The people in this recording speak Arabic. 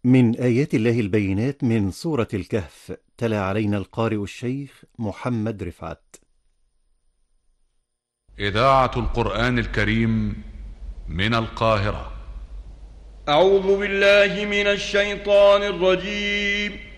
من آيات الله البينات من سورة الكهف. تلا علينا القارئ الشيخ محمد رفعت. إذاعة القرآن الكريم من القاهرة. أعوذ بالله من الشيطان الرجيم.